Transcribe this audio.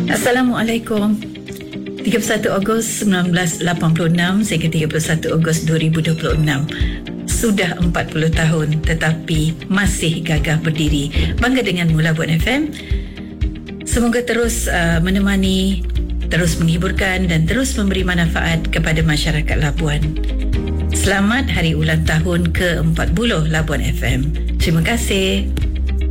Assalamualaikum. 31 Ogos 1986 sehingga 31 Ogos 2026. Sudah 40 tahun tetapi masih gagah berdiri. Bangga dengan Mula Buat FM. Semoga terus menemani, terus menghiburkan dan terus memberi manfaat kepada masyarakat Labuan. Selamat Hari Ulang Tahun ke-40 Labuan FM. Terima kasih.